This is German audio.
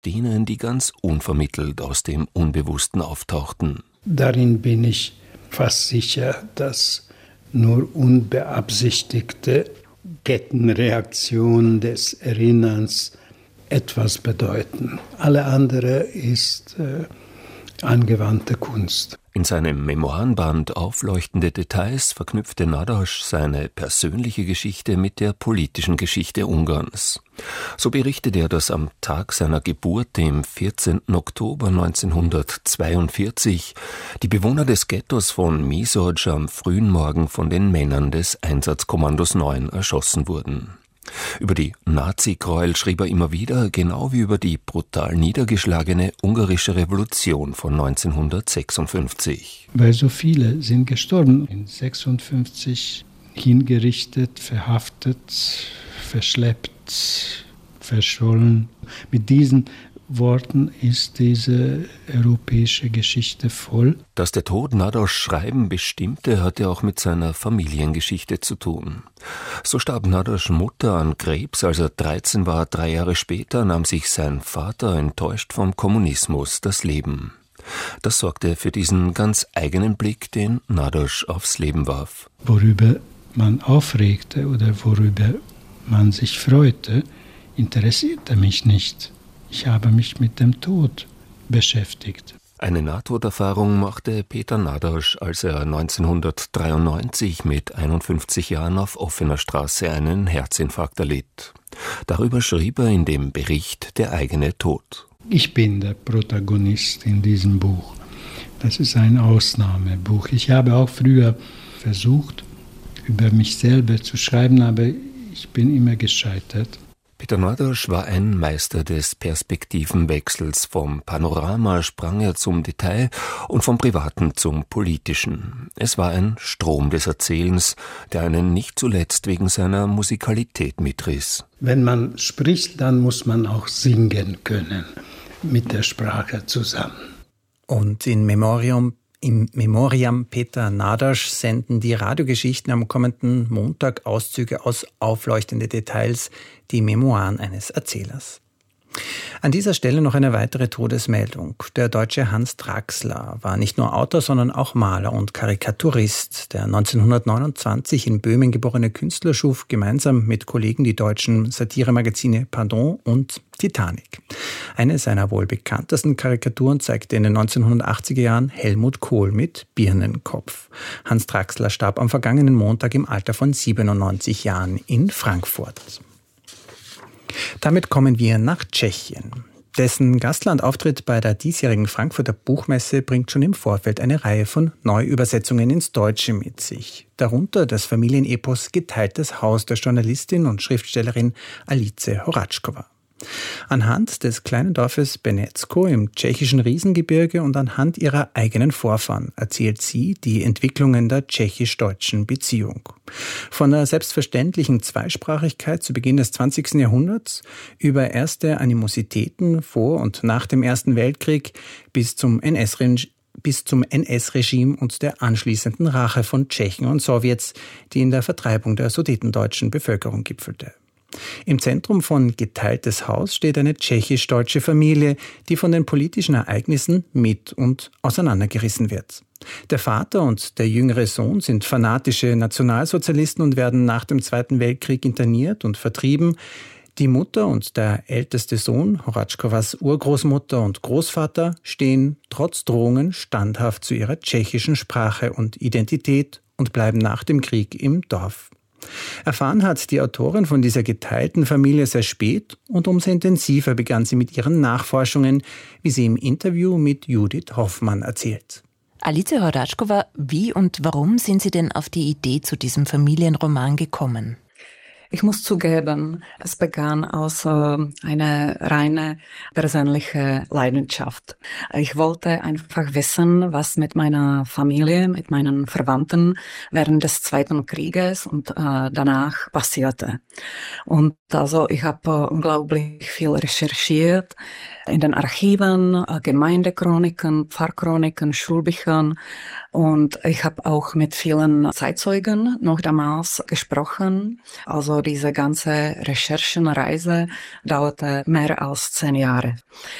denen, die ganz unvermittelt aus dem Unbewussten auftauchten. Darin bin ich fast sicher, dass nur unbeabsichtigte Kettenreaktionen des Erinnerns etwas bedeuten. Alle andere ist angewandte Kunst. In seinem Memoirenband Aufleuchtende Details verknüpfte Nádas seine persönliche Geschichte mit der politischen Geschichte Ungarns. So berichtet er, dass am Tag seiner Geburt, dem 14. Oktober 1942, die Bewohner des Ghettos von Miszogy am frühen Morgen von den Männern des Einsatzkommandos 9 erschossen wurden. Über die Nazi-Gräuel schrieb er immer wieder, genau wie über die brutal niedergeschlagene ungarische Revolution von 1956. Weil so viele sind gestorben. In 1956 hingerichtet, verhaftet, verschleppt, verschollen. Mit diesen Worten ist diese europäische Geschichte voll. Dass der Tod Nádas Schreiben bestimmte, hatte auch mit seiner Familiengeschichte zu tun. So starb Nádas Mutter an Krebs, als er 13 war. 3 Jahre später nahm sich sein Vater, enttäuscht vom Kommunismus, das Leben. Das sorgte für diesen ganz eigenen Blick, den Nádas aufs Leben warf. Worüber man aufregte oder worüber man sich freute, interessierte mich nicht. Ich habe mich mit dem Tod beschäftigt. Eine Nahtoderfahrung machte Peter Nádas, als er 1993 mit 51 Jahren auf offener Straße einen Herzinfarkt erlitt. Darüber schrieb er in dem Bericht Der eigene Tod. Ich bin der Protagonist in diesem Buch. Das ist ein Ausnahmebuch. Ich habe auch früher versucht, über mich selber zu schreiben, aber ich bin immer gescheitert. Peter Nádas war ein Meister des Perspektivenwechsels. Vom Panorama sprang er zum Detail und vom Privaten zum Politischen. Es war ein Strom des Erzählens, der einen nicht zuletzt wegen seiner Musikalität mitriss. Wenn man spricht, dann muss man auch singen können, mit der Sprache zusammen. Und im Memoriam Peter Nádas senden die Radiogeschichten am kommenden Montag Auszüge aus Aufleuchtende Details, die Memoiren eines Erzählers. An dieser Stelle noch eine weitere Todesmeldung. Der Deutsche Hans Traxler war nicht nur Autor, sondern auch Maler und Karikaturist. Der 1929 in Böhmen geborene Künstler schuf gemeinsam mit Kollegen die deutschen Satiremagazine Pardon und Titanic. Eine seiner wohl bekanntesten Karikaturen zeigte in den 1980er Jahren Helmut Kohl mit Birnenkopf. Hans Traxler starb am vergangenen Montag im Alter von 97 Jahren in Frankfurt. Damit kommen wir nach Tschechien. Dessen Gastlandauftritt bei der diesjährigen Frankfurter Buchmesse bringt schon im Vorfeld eine Reihe von Neuübersetzungen ins Deutsche mit sich. Darunter das Familienepos Geteiltes Haus der Journalistin und Schriftstellerin Alice Horačková. Anhand des kleinen Dorfes Benecko im tschechischen Riesengebirge und anhand ihrer eigenen Vorfahren erzählt sie die Entwicklungen der tschechisch-deutschen Beziehung. Von der selbstverständlichen Zweisprachigkeit zu Beginn des 20. Jahrhunderts über erste Animositäten vor und nach dem Ersten Weltkrieg bis zum NS-Regime und der anschließenden Rache von Tschechen und Sowjets, die in der Vertreibung der sudetendeutschen Bevölkerung gipfelte. Im Zentrum von Geteiltes Haus steht eine tschechisch-deutsche Familie, die von den politischen Ereignissen mit und auseinandergerissen wird. Der Vater und der jüngere Sohn sind fanatische Nationalsozialisten und werden nach dem Zweiten Weltkrieg interniert und vertrieben. Die Mutter und der älteste Sohn, Horačkovas Urgroßmutter und Großvater, stehen trotz Drohungen standhaft zu ihrer tschechischen Sprache und Identität und bleiben nach dem Krieg im Dorf. Erfahren hat die Autorin von dieser geteilten Familie sehr spät und umso intensiver begann sie mit ihren Nachforschungen, wie sie im Interview mit Judith Hoffmann erzählt. Alice Horačková, wie und warum sind Sie denn auf die Idee zu diesem Familienroman gekommen? Ich muss zugeben, es begann aus einer reine persönliche Leidenschaft. Ich wollte einfach wissen, was mit meiner Familie, mit meinen Verwandten während des Zweiten Krieges und danach passierte. Und also ich habe unglaublich viel recherchiert in den Archiven, Gemeindechroniken, Pfarrchroniken, Schulbüchern. Und ich habe auch mit vielen Zeitzeugen noch damals gesprochen. Also Also diese ganze Recherchenreise dauerte mehr als 10 Jahre.